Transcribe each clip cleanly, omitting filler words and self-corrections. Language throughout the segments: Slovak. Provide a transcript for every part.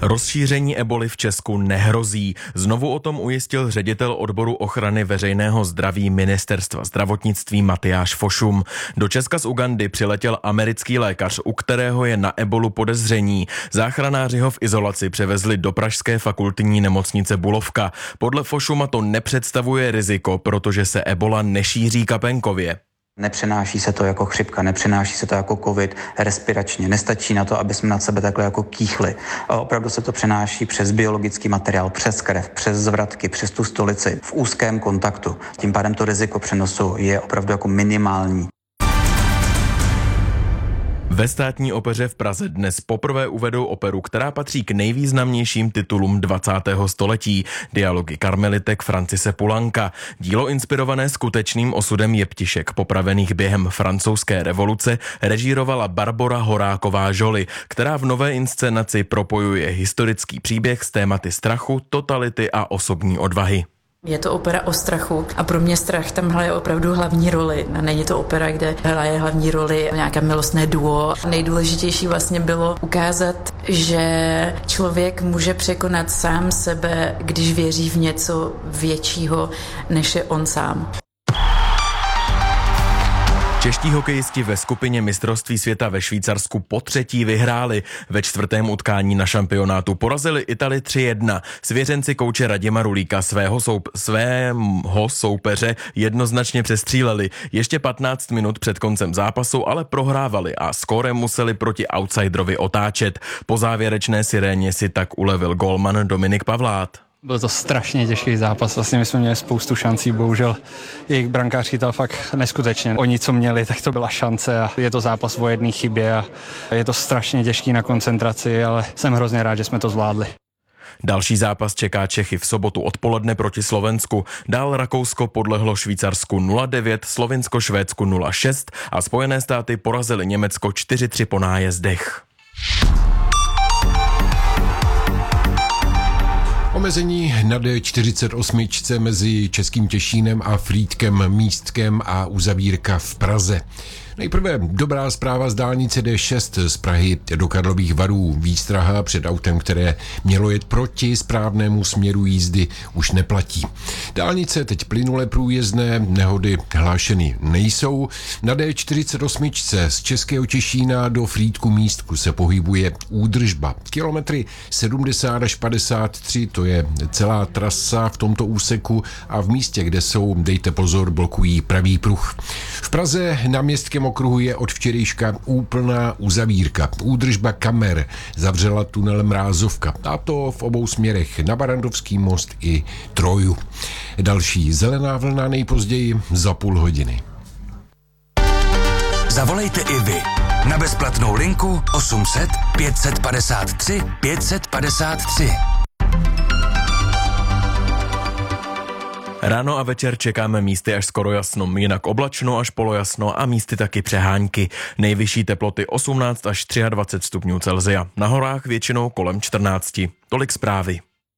Rozšíření eboly v Česku nehrozí. Znovu o tom ujistil ředitel odboru ochrany veřejného zdraví Ministerstva zdravotnictví Matyáš Fošum. Do Česka z Ugandy přiletěl americký lékař, u kterého je na ebolu podezření. Záchranáři ho v izolaci převezli do pražské fakultní nemocnice Bulovka. Podle Fošuma to nepředstavuje riziko, protože se ebola nešíří kapénkově. Nepřenáší se to jako chřipka, nepřenáší se to jako covid respiračně. Nestačí na to, aby jsme nad sebe takhle jako kýchli. A opravdu se to přenáší přes biologický materiál, přes krev, přes zvratky, přes tu stolici, v úzkém kontaktu. Tím pádem to riziko přenosu je opravdu jako minimální. Ve Státní opeře v Praze dnes poprvé uvedou operu, která patří k nejvýznamnějším titulům 20. století. Dialogy karmelitek Francise Poulenca. Dílo inspirované skutečným osudem jeptišek popravených během francouzské revoluce režírovala Barbora Horáková-Joly, která v nové inscenaci propojuje historický příběh s tématy strachu, totality a osobní odvahy. Je to opera o strachu a pro mě strach tam hraje opravdu hlavní roli. Není to opera, kde hraje hlavní roli nějaké milostné duo. Nejdůležitější vlastně bylo ukázat, že člověk může překonat sám sebe, když věří v něco většího, než je on sám. Čeští hokejisti ve skupině mistrovství světa ve Švýcarsku potřetí vyhráli. Ve čtvrtém utkání na šampionátu porazili Itali 3-1. Svěřenci kouče Radima Rulíka svého soupeře jednoznačně přestříleli. Ještě 15 minut před koncem zápasu ale prohrávali a skórem museli proti outsiderovi otáčet. Po závěrečné siréně si tak ulevil gólman Dominik Pavlát. Byl to strašně těžký zápas, vlastně my jsme měli spoustu šancí, bohužel jejich brankář chytal fakt neskutečně. Oni, co měli, tak to byla šance a je to zápas o jedné chybě a je to strašně těžký na koncentraci, ale jsem hrozně rád, že jsme to zvládli. Další zápas čeká Čechy v sobotu odpoledne proti Slovensku. Dál Rakousko podlehlo Švýcarsku 0-9, Slovinsko Švédsku 0-6 a Spojené státy porazili Německo 4-3 po nájezdech. Omezení na D48 mezi Českým Těšínem a Frýdkem Místkem a uzavírka v Praze. Nejprve dobrá zpráva z dálnice D6 z Prahy do Karlových Varů. Výstraha před autem, které mělo jet proti správnému směru jízdy, už neplatí. Dálnice teď plynule průjezdné, nehody hlášeny nejsou. Na D48 z Českého Těšína do Frýdku Místku se pohybuje údržba. Kilometry 70 až 53, to je celá trasa v tomto úseku a v místě, kde jsou, dejte pozor, blokují pravý pruh. V Praze na Městském okruhu je od včerejška úplná uzavírka. Údržba kamer zavřela tunelem Rázovka. A to v obou směrech, na Barandovský most i Troju. Další zelená vlna nejpozději za půl hodiny. Zavolejte i vy na bezplatnou linku 800 553 553. Ráno a večer čekáme místy až skoro jasno, jinak oblačno až polojasno a místy taky přehánky. Nejvyšší teploty 18 až 23 stupňů Celsia. Na horách většinou kolem 14. Tolik zprávy.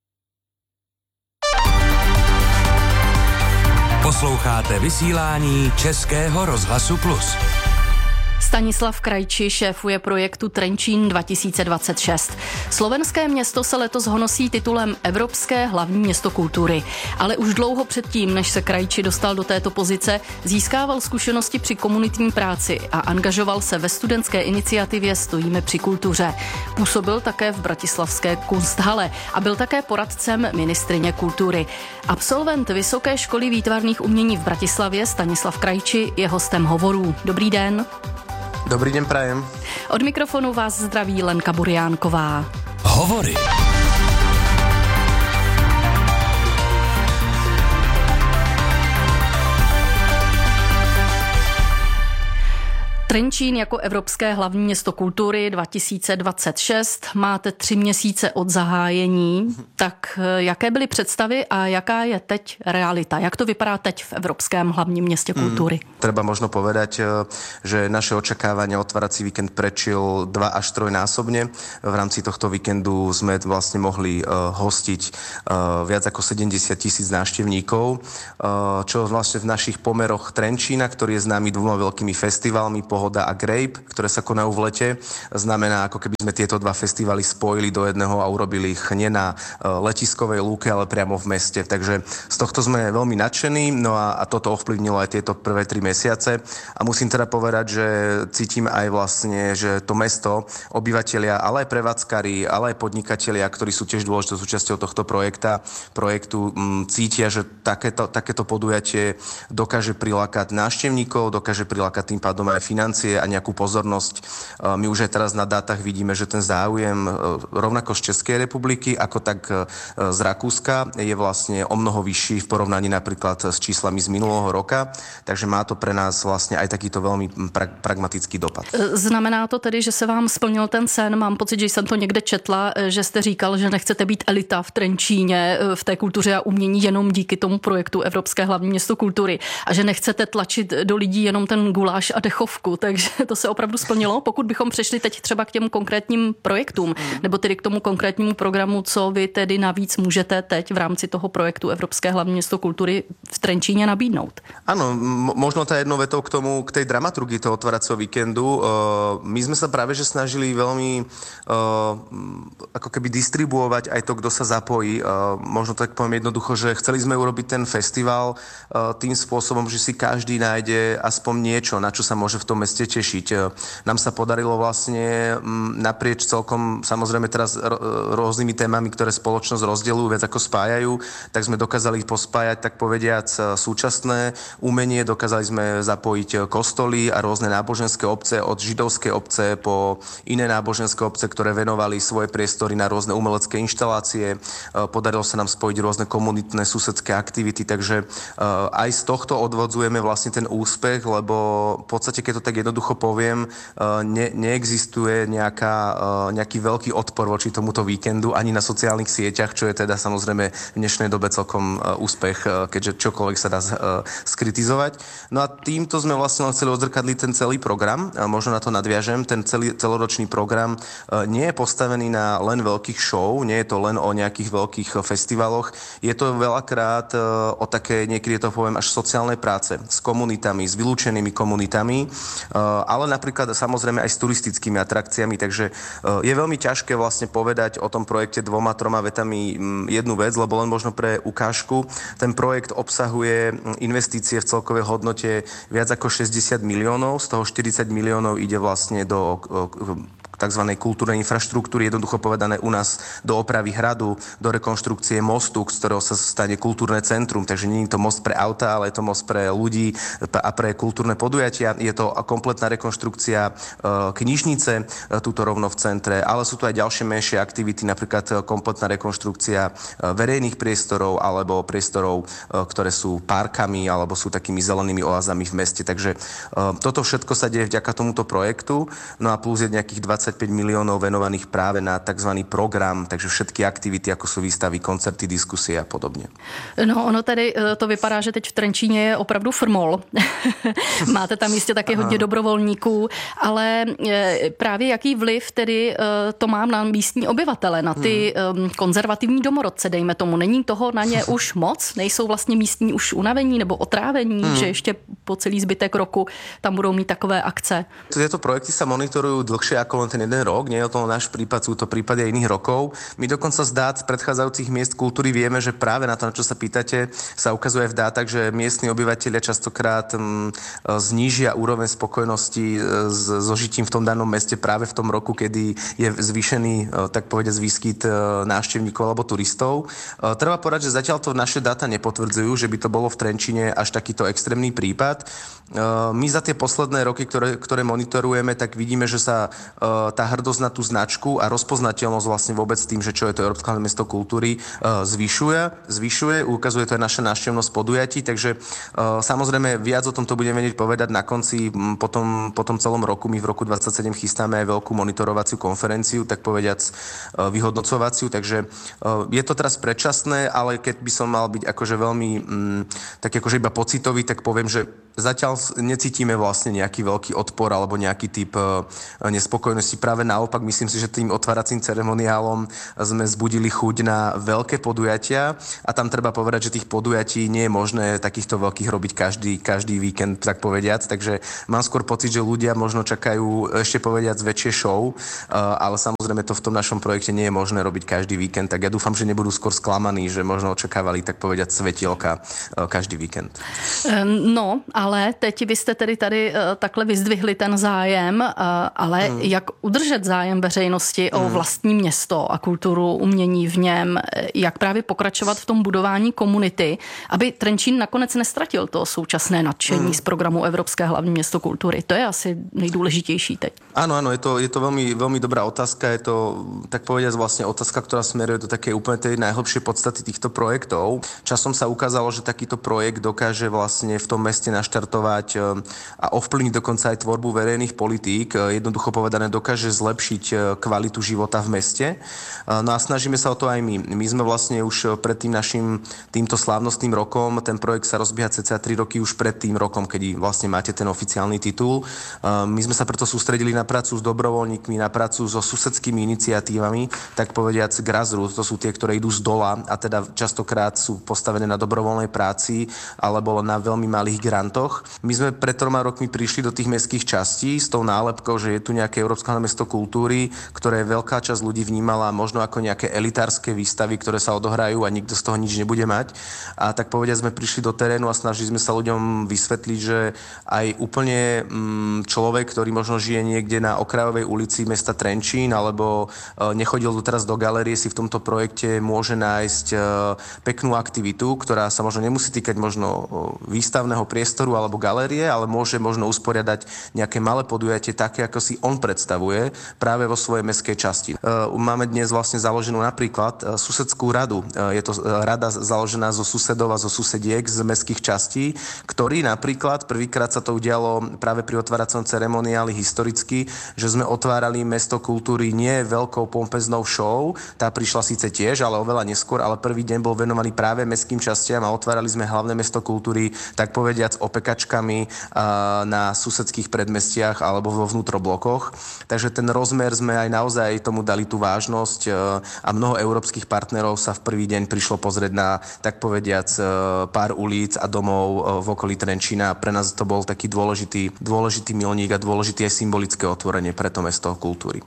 Posloucháte vysílání Českého rozhlasu Plus. Stanislav Krajči šéfuje projektu Trenčín 2026. Slovenské město se letos honosí titulem Evropské hlavní město kultury. Ale už dlouho předtím, než se Krajči dostal do této pozice, získával zkušenosti při komunitní práci a angažoval se ve studentské iniciativě Stojíme při kultuře. Působil také v bratislavské Kunsthalle a byl také poradcem ministryně kultury. Absolvent Vysoké školy výtvarných umění v Bratislavě Stanislav Krajči je hostem hovorů. Dobrý den. Dobrý den, prajem. Od mikrofonu vás zdraví Lenka Burjánková. Hovory. Trenčín jako Evropské hlavní město kultury 2026. Máte 3 měsíce od zahájení. Tak jaké byly představy a jaká je teď realita? Jak to vypadá teď v Evropském hlavním městě kultury? Treba možno povedať, že naše očakávania otvárací víkend prečil 2 až 3 násobne. V rámci tohto víkendu sme vlastne mohli hostiť viac ako 70 000 návštevníkov, čo vlastne v našich pomeroch Trenčína, ktorý je známy 2 veľkými festivalmi, Pohoda a Grape, ktoré sa konajú v lete. Znamená, ako keby sme tieto dva festivaly spojili do jedného a urobili ich nie na letiskovej lúke, ale priamo v meste. Takže z tohto sme veľmi nadšení, no a toto ovplyvnilo aj tieto prvé 3 mesiace. A musím teda povedať, že cítim aj vlastne, že to mesto, obyvatelia, ale aj prevádzkari, ale aj podnikatelia, ktorí sú tiež dôležitou súčasťou tohto projektu, cítia, že takéto podujatie dokáže prilákať návštevníkov, dokáže prilákať tým pádom aj financie a nejakú pozornosť. My už aj teraz na dátach vidíme, že ten záujem rovnako z Českej republiky, ako tak z Rakúska je vlastne o mnoho vyšší v porovnaní napríklad s číslami z minulého roka, takže má to pre nás vlastne aj takýto veľmi pragmatický dopad. Znamená to tedy, že se vám splnil ten sen? Mám pocit, že jsem to někde četla, že jste říkal, že nechcete být elita v Trenčíně v té kultuře a umění jenom díky tomu projektu Evropské hlavní město kultury a že nechcete tlačit do lidí jenom ten guláš a dechovku, takže to se opravdu splnilo. Pokud bychom přešli teď třeba k těm konkrétním projektům, nebo tedy k tomu konkrétnímu programu, co vy tedy navíc můžete teď v rámci toho projektu Evropské hlavní město kultury v Trenčíně nabídnout? Áno, možno tá jednou vetou k tej dramaturgii toho otváracieho víkendu. My sme sa práve že snažili veľmi ako keby distribuovať aj to, kto sa zapojí. Možno tak poviem jednoducho, že chceli sme urobiť ten festival tým spôsobom, že si každý nájde aspoň niečo, na čo sa môže v tom meste tešiť. Nám sa podarilo vlastne naprieč celkom, samozrejme teraz rôznymi témami, ktoré spoločnosť rozdeľujú, viac ako spájajú, tak sme dokázali pospájať, tak povediac, súčasné umenie, dokázali sme zapojiť kostoly a rôzne náboženské obce, od židovskej obce po iné náboženské obce, ktoré venovali svoje priestory na rôzne umelecké inštalácie. Podarilo sa nám spojiť rôzne komunitné susedské aktivity, takže aj z tohto odvodzujeme vlastne ten úspech, lebo v podstate, keď to tak jednoducho poviem, neexistuje nejaký veľký odpor voči tomuto víkendu ani na sociálnych sieťach, čo je teda samozrejme v dnešnej dobe celkom úspech, keďže čokoľvek sa dá skritizovať. No a týmto sme vlastne chceli odzrkadliť ten celý program. A možno na to nadviažem. Ten celoročný program nie je postavený na len veľkých show, nie je to len o nejakých veľkých festivaloch. Je to veľakrát o také, niekedy to poviem, až sociálnej práce s komunitami, s vylúčenými komunitami, ale napríklad samozrejme aj s turistickými atrakciami, takže je veľmi ťažké vlastne povedať o tom projekte 2-3 vetami jednu vec, lebo len možno pre ukážku. Ten projekt obsahuje investície v celkovej hodnote viac ako 60 miliónov, z toho 40 miliónov ide vlastne do tzv. Kultúrnej infraštruktúry, jednoducho povedané u nás do opravy hradu, do rekonštrukcie mostu, z ktorého sa stane kultúrne centrum. Takže nie je to most pre auta, ale je to most pre ľudí a pre kultúrne podujatia. Je to kompletná rekonštrukcia knižnice, tuto rovno v centre, ale sú tu aj ďalšie menšie aktivity, napríklad kompletná rekonštrukcia verejných priestorov alebo priestorov, ktoré sú parkami alebo sú takými zelenými oázami v meste. Takže toto všetko sa deje vďaka tomuto projektu. No a plus je nejakých 25 miliónov venovaných práve na tzv. Program, takže všetky aktivity, ako sú výstavy, koncerty, diskusie a podobne. No ono tedy to vypadá, že teď v Trenčíně je opravdu frmol. Máte tam jistě také hodně dobrovolníků, ale právě jaký vliv tedy to má na místní obyvatele, na ty konzervativní domorodce, dejme tomu. Není toho na ně už moc? Nejsou vlastně místní už unavení nebo otrávení, že ještě po celý zbytek roku tam budou mít takové akce? Tieto projekty sa monitorujú dlhšie ako len ten jeden rok, nie je to náš prípad, sú to prípady aj iných rokov. My dokonca z dát z predchádzajúcich miest kultúry vieme, že práve na to, na čo sa pýtate, sa ukazuje v dátach, že miestni obyvatelia častokrát znížia úroveň spokojnosti so žitím v tom danom meste práve v tom roku, kedy je zvýšený, tak povedať, výskyt návštevníkov alebo turistov. Treba povedať, že zatiaľ to naše dáta nepotvrdzujú, že by to bolo v Trenčíne až takýto extrémny prípad. My za tie posledné roky, ktoré monitorujeme, tak vidíme, že sa tá hrdosť na tú značku a rozpoznateľnosť vlastne vôbec tým, že čo je to Európske hlavné mesto kultúry, zvyšuje, ukazuje to aj naša návštevnosť podujatí, takže samozrejme viac o tomto budeme vedieť povedať na konci, po tom celom roku. My v roku 2027 chystáme aj veľkú monitorovaciu konferenciu, tak povediac vyhodnocovaciu, takže je to teraz predčasné, ale keď by som mal byť akože veľmi tak akože iba pocitový, tak poviem, že Zatiaľ necítime vlastne nejaký veľký odpor alebo nejaký typ nespokojnosti. Práve naopak, myslím si, že tým otváracím ceremoniálom sme zbudili chuť na veľké podujatia a tam treba povedať, že tých podujatí nie je možné takýchto veľkých robiť každý víkend, tak povediac. Takže mám skôr pocit, že ľudia možno čakajú ešte povediac väčšie show, ale samozrejme to v tom našom projekte nie je možné robiť každý víkend. Tak ja dúfam, že nebudú skôr sklamaní, že možno očakávali tak povediac svetielka každý víkend. No, ale teď vy jste tedy tady takhle vyzdvihli ten zájem, ale jak udržet zájem veřejnosti o vlastní město a kulturu, umění v něm, jak právě pokračovat v tom budování komunity, aby Trenčín nakonec nestratil to současné nadšení z programu Evropské hlavní město kultury. To je asi nejdůležitější teď. Áno, je to veľmi, veľmi dobrá otázka. Je to, tak povediať, vlastne otázka, ktorá smeruje do takej úplne tej najhlbšej podstaty týchto projektov. Časom sa ukázalo, že takýto projekt dokáže vlastne v tom meste naštartovať a ovplyvniť dokonca aj tvorbu verejných politík. Jednoducho povedané, dokáže zlepšiť kvalitu života v meste. No a snažíme sa o to aj my. My sme vlastne už pred tým našim týmto slávnostným rokom, ten projekt sa rozbieha cca 3 roky už pred tým rokom, kedy vlastne máte ten oficiálny titul. My sme sa preto sústredili na prácu s dobrovoľníkmi, na prácu so susedskými iniciatívami, tak povediac grassroots, to sú tie, ktoré idú z dola a teda častokrát sú postavené na dobrovoľnej práci alebo na veľmi malých grantoch. My sme pred 3 rokmi prišli do tých mestských častí s tou nálepkou, že je tu nejaké Európske mesto kultúry, ktoré veľká časť ľudí vnímala možno ako nejaké elitárske výstavy, ktoré sa odohrajú a nikto z toho nič nebude mať. A tak povediac sme prišli do terénu a snažili sme sa ľuďom vysvetliť, že aj úplne človek, ktorý možno žije niekde na okrajovej ulici mesta Trenčín alebo nechodil doteraz do galérie, si v tomto projekte môže nájsť peknú aktivitu, ktorá sa možno nemusí týkať možno výstavného priestoru alebo galérie, ale môže možno usporiadať nejaké malé podujatie také, ako si on predstavuje práve vo svojej mestskej časti. Máme dnes vlastne založenú napríklad susedskú radu. Je to rada založená zo susedov a zo susediek z mestských častí, ktorí napríklad prvýkrát sa to udialo práve pri otváracom ceremoniáli historicky, že sme otvárali mesto kultúry nie veľkou pompeznou show, tá prišla síce tiež, ale oveľa neskôr, ale prvý deň bol venovaný práve mestským častiam a otvárali sme hlavné mesto kultúry, tak povediac opekačkami na susedských predmestiach alebo vo vnútroblokoch. Takže ten rozmer sme aj naozaj tomu dali tú vážnosť a mnoho európskych partnerov sa v prvý deň prišlo pozrieť na, tak povediac, pár ulic a domov v okolí Trenčína. Pre nás to bol taký dôležitý milník a dôležité aj symbolické otvorenie pre to mesto kultúry.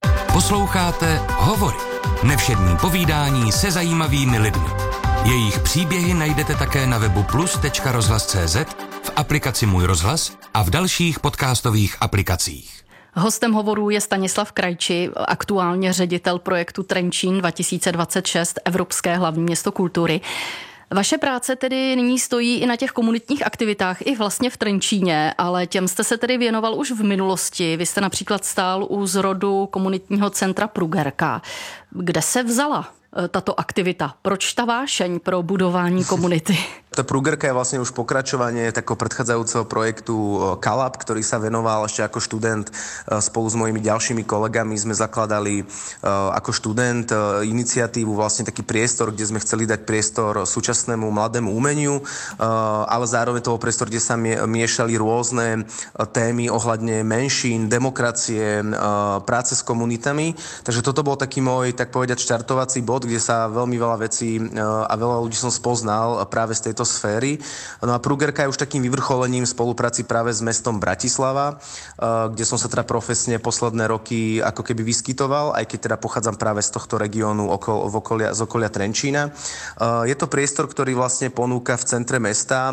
Posloucháte Hovory. Nevšední povídání se zajímavými lidmi. Jejich příběhy najdete také na webu plus.rozhlas.cz, v aplikaci Můj rozhlas a v dalších podcastových aplikacích. Hostem hovorů je Stanislav Krajčí, aktuálně ředitel projektu Trenčín 2026, Evropské hlavní město kultury. Vaše práce tedy nyní stojí i na těch komunitních aktivitách, i vlastně v Trenčíně, ale těm jste se tedy věnoval už v minulosti. Vy jste například stál u zrodu komunitního centra Prugerka. Kde se vzala tato aktivita? Proč ta vášeň pro budování komunity? Tá Prugerka je vlastne už pokračovanie takého predchádzajúceho projektu Kalab, ktorý sa venoval ešte ako študent spolu s mojimi ďalšími kolegami. Sme zakladali ako študent iniciatívu, vlastne taký priestor, kde sme chceli dať priestor súčasnému mladému umeniu, ale zároveň to bol priestor, kde sa miešali rôzne témy ohľadne menšín, demokracie, práce s komunitami. Takže toto bol taký môj, tak povedať, štartovací bod, kde sa veľmi veľa vecí a veľa ľudí som spoznal práve z tejto sféry. No a Prugerka je už takým vyvrcholením spolupráci práve s mestom Bratislava, kde som sa teda profesne posledné roky ako keby vyskytoval, aj keď teda pochádzam práve z tohto regiónu z okolia Trenčína. Je to priestor, ktorý vlastne ponúka v centre mesta,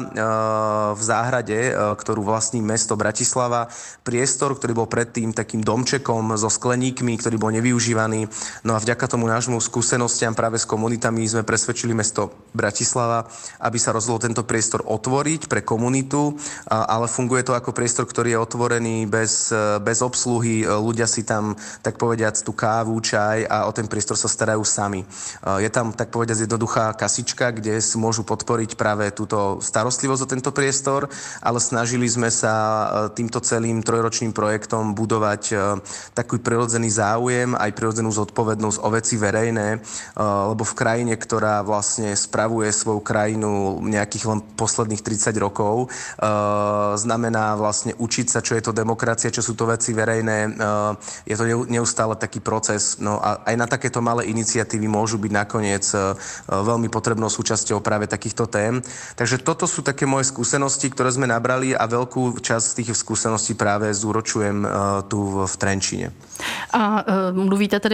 v záhrade, ktorú vlastní mesto Bratislava, priestor, ktorý bol predtým takým domčekom so skleníkmi, ktorý bol nevyužívaný. No a vďaka tomu nášmu skúsenostiam práve s komunitami sme presvedčili mesto Bratislava, aby sa rozhodol tento priestor otvoriť pre komunitu, ale funguje to ako priestor, ktorý je otvorený bez obsluhy. Ľudia si tam, tak povediac, tú kávu, čaj a o ten priestor sa starajú sami. Je tam, tak povediac, jednoduchá kasička, kde si môžu podporiť práve túto starostlivosť o tento priestor, ale snažili sme sa týmto celým trojročným projektom budovať taký prirodzený záujem, aj prirodzenú zodpovednosť o veci verejné, lebo v krajine, ktorá vlastne spravuje svoju krajinu nejakých len posledných 30 rokov. Znamená vlastne učiť sa, čo je to demokracia, čo sú to veci verejné. Je to neustále taký proces. No a aj na takéto malé iniciatívy môžu byť nakoniec veľmi potrebnou súčasťou práve takýchto tém. Takže toto sú také moje skúsenosti, ktoré sme nabrali a veľkú časť z tých skúseností práve zúročujem tu v Trenčíne. A mluvíte tedy